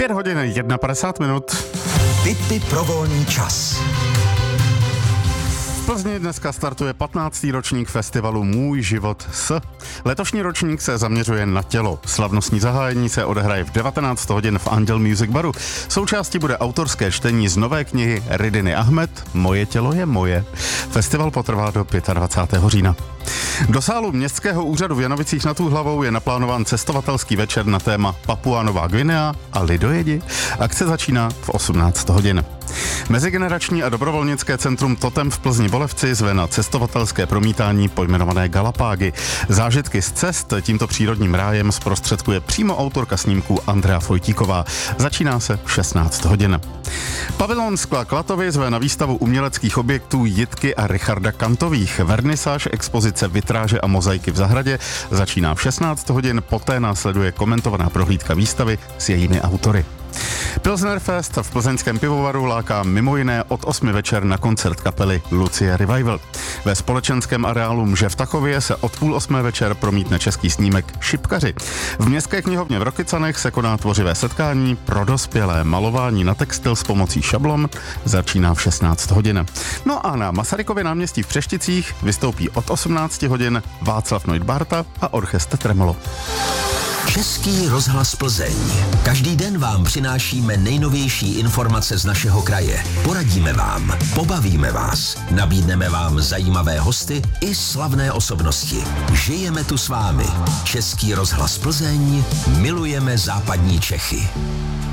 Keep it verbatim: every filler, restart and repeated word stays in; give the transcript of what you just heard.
Pět hodin, padesát jedna minut. Tipy pro volný čas. V Plzni dneska startuje patnáctý ročník festivalu Můj život s. Letošní ročník se zaměřuje na tělo. Slavnostní zahájení se odehraje v devatenáct hodin v Anděl Music Baru. Součástí bude autorské čtení z nové knihy Ridiny Ahmed Moje tělo je moje. Festival potrvá do dvacátého pátého října. Do sálu Městského úřadu v Janovicích nad Úhlavou je naplánován cestovatelský večer na téma Papua Nová Guinea a lidojedi. Akce začíná v osmnáct hodin. Mezigenerační a dobrovolnické centrum Totem v Plzni Bolevci zve na cestovatelské promítání pojmenované Galapágy. Zážitky z cest tímto přírodním rájem zprostředkuje přímo autorka snímků Andrea Fojtíková. Začíná se v šestnáct hodin. Pavilon skla Klatovy zve na výstavu uměleckých objektů Jitky a Richarda Kantových. Vernisáž expozice Vitráže a mozaiky v zahradě začíná v šestnáct hodin, poté následuje komentovaná prohlídka výstavy s jejími autory. Pilsner Fest v plzeňském pivovaru láká mimo jiné od osmi večer na koncert kapely Lucie Revival. Ve společenském areálu Mže v Tachově se od půl osmé večer promítne český snímek Šipkaři. V Městské knihovně v Rokycanech se koná tvořivé setkání pro dospělé. Malování na textil s pomocí šablon začíná v šestnáct hodin. No a na Masarykově náměstí v Přešticích vystoupí od osmnácti hodin Václav Neudbarta a orchestr Tremolo. Český rozhlas Plzeň. Každý den vám přinášíme nejnovější informace z našeho kraje. Poradíme vám, pobavíme vás, nabídneme vám zajímavé hosty i slavné osobnosti. Žijeme tu s vámi. Český rozhlas Plzeň, milujeme západní Čechy.